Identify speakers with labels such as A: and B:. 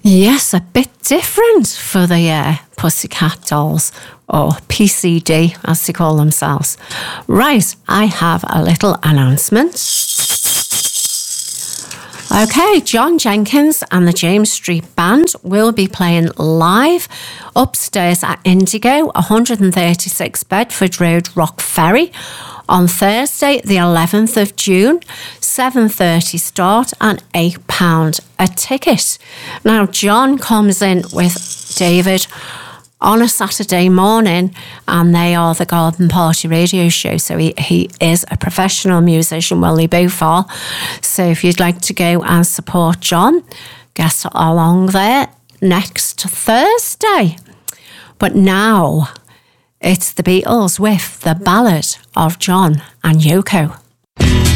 A: Yes, a bit different for the Pussycat Dolls, or PCD as they call themselves. Right, I have a little announcement. Okay, John Jenkins and the James Street Band will be playing live upstairs at Indigo, 136 Bedford Road, Rock Ferry, on Thursday, the 11th of June, 7:30 start and £8 a ticket. Now, John comes in with David on a Saturday morning, and they are the Garden Party radio show. So he is a professional musician, well, they both are. So if you'd like to go and support John, get along there next Thursday. But now it's the Beatles with the Ballad of John and Yoko.